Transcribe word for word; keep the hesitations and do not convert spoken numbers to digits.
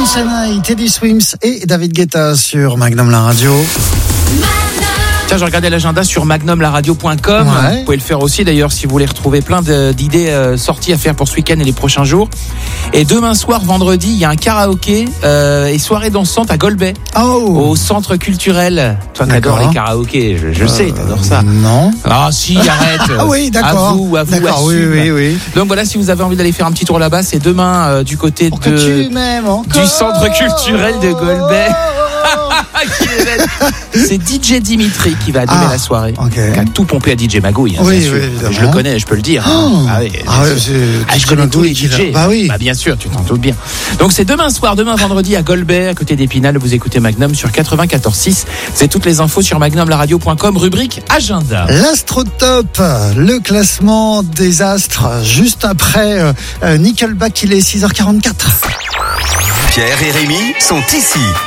Dance and Night, Teddy Swims et David Guetta sur Magnum la radio. Tiens, je regardais l'agenda sur magnum la radio point com. Ouais. Vous pouvez le faire aussi d'ailleurs si vous voulez retrouver plein de, d'idées euh, sorties à faire pour ce week-end et les prochains jours. Et demain soir, vendredi, il y a un karaoké euh, et soirée dansante à Golbet, Oh. au centre culturel. Toi, t'adores D'accord. les karaokés, je, je sais, t'adores ça. Non. Ah si, arrête. Ah oui, d'accord. À vous, à vous, D'accord, oui, assume. oui, oui. Donc voilà, si vous avez envie d'aller faire un petit tour là-bas, c'est demain euh, du côté Pour que de tu m'aimes encore. du centre culturel de Golbet. C'est D J Dimitri qui va animer Ah, la soirée. ok. Qui a tout pompé à D J Magouille. Hein, Oui, bien sûr. oui, évidemment. Je le connais, je peux le dire. Oh. Ah oui, Ah bien ouais, sûr. c'est- Ah, je connais tous les D qui J. va- Bah oui. Bah bien sûr, tu t'en doutes bien. Donc c'est demain soir, demain vendredi à Golbet, à côté d'Épinal. Vous écoutez Magnum sur quatre-vingt-quatorze six. C'est toutes les infos sur magnum la radio point com, rubrique agenda. L'Astrotop, le classement des astres, juste après euh, euh, Nickelback, il est six heures quarante-quatre. Pierre et Rémi sont ici.